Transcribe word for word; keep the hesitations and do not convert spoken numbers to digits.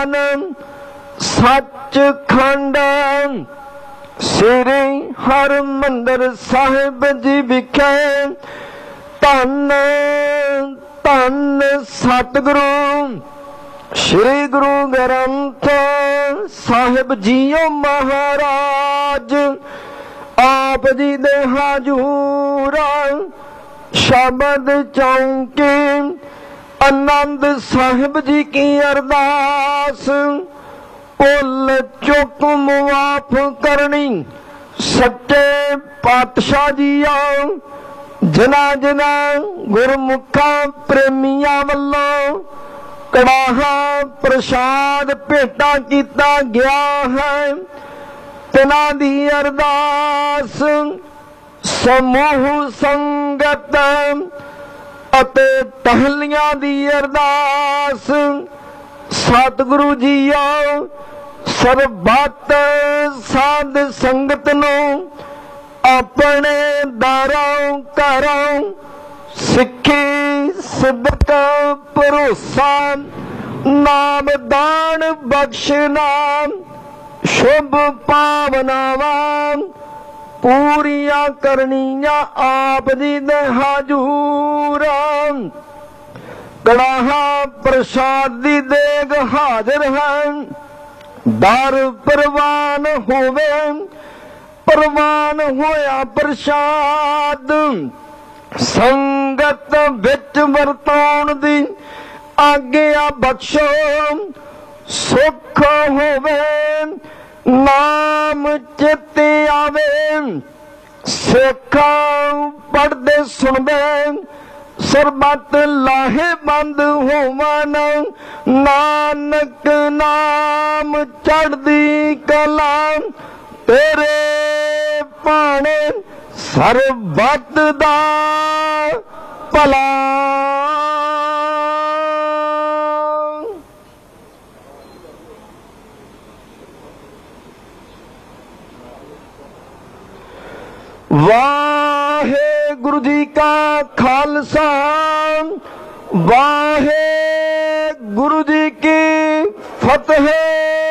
ਸਥਾਨ ਸੱਚਖੰਡ ਸ੍ਰੀ ਹਰਿਮੰਦਰ ਸਾਹਿਬ ਜੀ ਵਿਖੇ ਧੰਨ ਧੰਨ ਸਤਿਗੁਰੂ श्री गुरु ग्रंथ साहिब जीओ महाराज आप जी दे हाजूर शबद चौंके आनंद साहिब जी की अरदास भुल चुक मुआफ करनी सच्चे पातशाह जी आओ जिना जिना गुरमुखा प्रेमिया वल्लों कड़ाहा प्रसाद भेटा किया गया है तिना दी अरदास समूह संगत अते टहलियां दी अरदास सतगुरु जी आओ सरबत साध संगत नूं अपने दारों घरों सिक्खी सिदक भरोसा नाम दान बख्शना शुभ भावनावां पूरिया करनिया आप जी दे हाजूर कड़ाहा प्रसाद दी देग हाजिर है दर परवान होवे परवान होया प्रसाद संगत विच वरताउण दी आग्या बख्शो सुख होवे नाम चिते आवे सिख पढ़दे सुनदे सरबत लाहे बंद होवन नानक नाम चढ़दी कला तेरे भाणे सरबत दा भला वाहेगुरु जी का खालसा वाहेगुरु जी की फतेह।